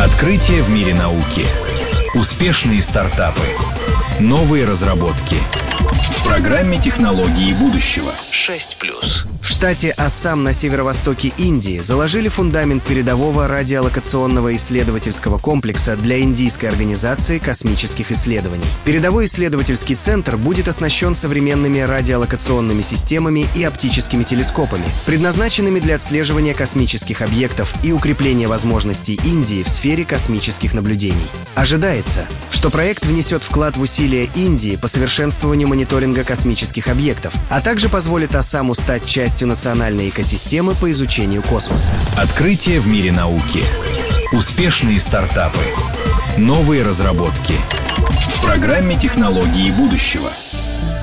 Открытия в мире науки. Успешные стартапы. Новые разработки. В программе «Технологии будущего». 6+. В штате Ассам на северо-востоке Индии заложили фундамент передового радиолокационного исследовательского комплекса для Индийской организации космических исследований. Передовой исследовательский центр будет оснащен современными радиолокационными системами и оптическими телескопами, предназначенными для отслеживания космических объектов и укрепления возможностей Индии в сфере космических наблюдений. Ожидается, что проект внесет вклад в усилия Индии по совершенствованию мониторинга космических объектов, а также позволит Ассаму стать частью национальной экосистемы по изучению космоса. Открытия в мире науки. Успешные стартапы. Новые разработки. В программе «Технологии будущего».